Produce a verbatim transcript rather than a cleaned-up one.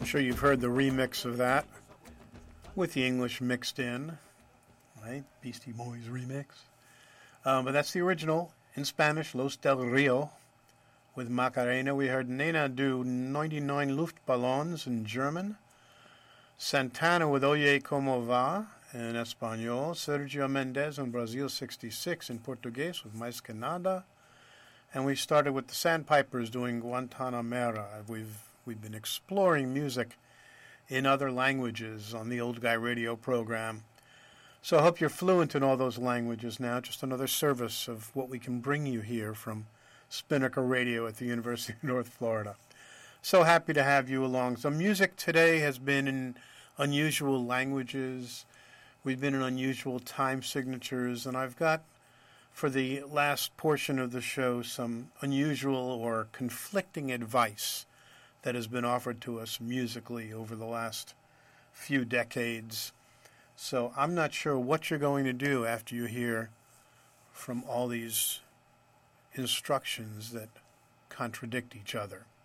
sure you've heard the remix of that with the English mixed in, right? Beastie Boys remix. Um, but that's the original in Spanish, Los del Rio. With Macarena, we heard Nena do ninety-nine Luftballons in German. Santana with Oye Como Va in Espanol. Sergio Mendes in Brazil sixty-six in Portuguese with Mais Que Nada. And we started with the Sandpipers doing Guantanamera. We've we've been exploring music in other languages on the Old Guy Radio program. So I hope you're fluent in all those languages now. Just another service of what we can bring you here from Spinnaker Radio at the University of North Florida. So happy to have you along. So music today has been in unusual languages. We've been in unusual time signatures. And I've got, for the last portion of the show, some unusual or conflicting advice that has been offered to us musically over the last few decades. So I'm not sure what you're going to do after you hear from all these instructions that contradict each other.